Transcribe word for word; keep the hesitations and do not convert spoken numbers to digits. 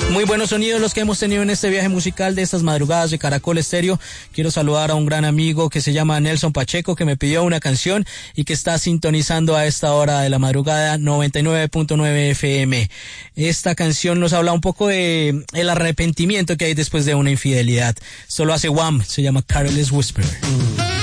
Muy buenos sonidos los que hemos tenido en este viaje musical de estas madrugadas de Caracol Estéreo. Quiero saludar a un gran amigo que se llama Nelson Pacheco, que me pidió una canción y que está sintonizando a esta hora de la madrugada noventa y nueve punto nueve F M. Esta canción nos habla un poco de el arrepentimiento que hay después de una infidelidad. Esto lo hace Wham, se llama Careless Whisper. Mm.